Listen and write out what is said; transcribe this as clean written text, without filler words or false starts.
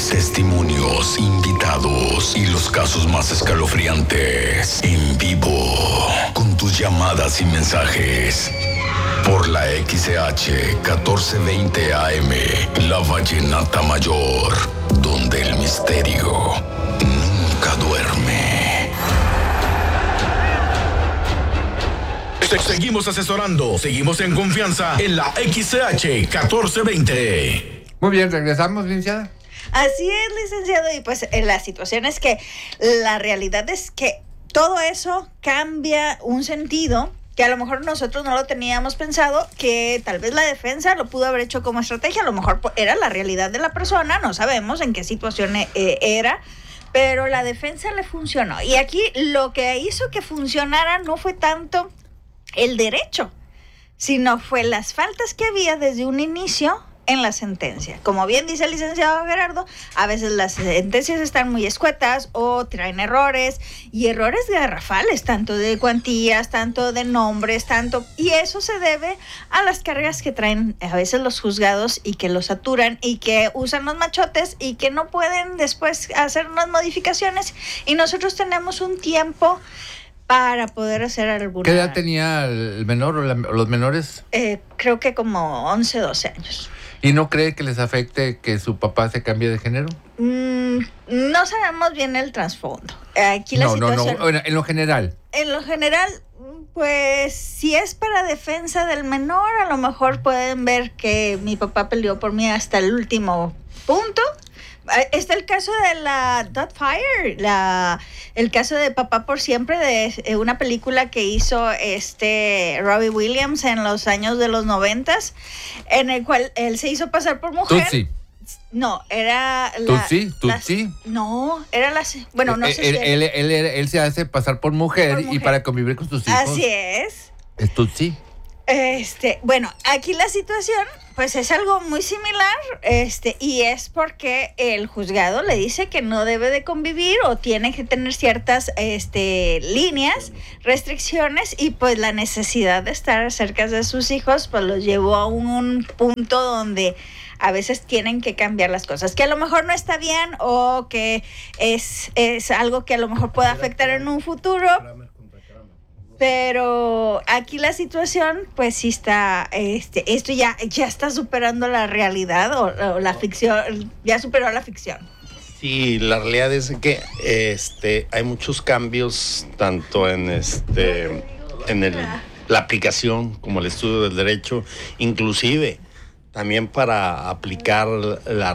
testimonios, invitados y los casos más escalofriantes en vivo, con tus llamadas y mensajes. Por la XH 1420 AM, La Vallenata Mayor, donde el misterio nunca duerme. Seguimos asesorando, seguimos en confianza en la XH 1420. Muy bien, regresamos, licenciada. Así es, licenciado, y pues la situación es que la realidad es que todo eso cambia un sentido que a lo mejor nosotros no lo teníamos pensado, que tal vez la defensa lo pudo haber hecho como estrategia, a lo mejor era la realidad de la persona, no sabemos en qué situación era, pero la defensa le funcionó. Y aquí lo que hizo que funcionara no fue tanto el derecho, sino fue las faltas que había desde un inicio en la sentencia. Como bien dice el licenciado Gerardo, a veces las sentencias están muy escuetas o traen errores, y errores garrafales, tanto de cuantías, tanto de nombres, y eso se debe a las cargas que traen a veces los juzgados y que los saturan y que usan los machotes y que no pueden después hacer unas modificaciones, y nosotros tenemos un tiempo para poder hacer alguna... ¿Qué edad tenía el menor o los menores? Creo que como 11, 12 años. ¿Y no cree que les afecte que su papá se cambie de género? No sabemos bien el trasfondo. Aquí la situación... No, en lo general. En lo general, pues si es para defensa del menor, a lo mejor pueden ver que mi papá peleó por mí hasta el último punto. Está el caso de la Doubtfire, el caso de Papá por Siempre, de una película que hizo Robbie Williams en los años de los 90s, en el cual él se hizo pasar por mujer. Tutsi. No, era Tutsi. No, era la... Bueno, no sé si... Él se hace pasar por mujer y para convivir con sus hijos. Así es. Es Tutsi. Bueno, aquí la situación pues es algo muy similar, y es porque el juzgado le dice que no debe de convivir o tiene que tener ciertas líneas, restricciones, y pues la necesidad de estar cerca de sus hijos pues los llevó a un punto donde a veces tienen que cambiar las cosas, que a lo mejor no está bien o que es algo que a lo mejor puede afectar en un futuro. Pero aquí la situación, pues sí está, esto ya está superando la realidad o la ficción, ya superó la ficción. Sí, la realidad es que hay muchos cambios tanto en la aplicación como el estudio del derecho, inclusive también para aplicar la